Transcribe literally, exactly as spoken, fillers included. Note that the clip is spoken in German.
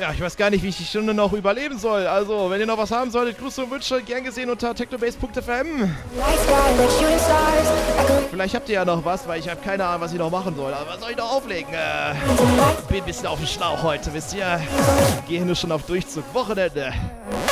Ja, ich weiß gar nicht, wie ich die Stunde noch überleben soll. Also, wenn ihr noch was haben solltet, Grüße und Wünsche, gern gesehen unter technobase punkt f m. Vielleicht habt ihr ja noch was, weil ich habe keine Ahnung, was ich noch machen soll. Aber was soll ich noch auflegen? Äh, bin ein bisschen auf dem Schlauch heute, wisst ihr? Gehe nur schon auf Durchzug. Wochenende.